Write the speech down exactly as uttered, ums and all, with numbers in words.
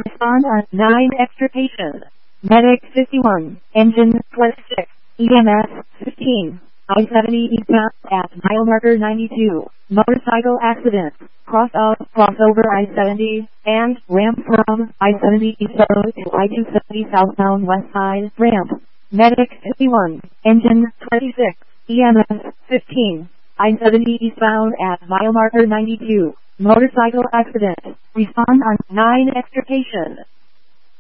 Respond on nine extrication. Medic fifty-one, engine twenty-six, E M S fifteen, I seventy eastbound at mile marker ninety-two, motorcycle accident, cross of crossover I seventy, and ramp from I seventy eastbound to I two seventy southbound west side ramp. Medic fifty-one, engine twenty-six, E M S fifteen, I seventy eastbound at mile marker ninety-two, motorcycle accident. Respond on nine extrication.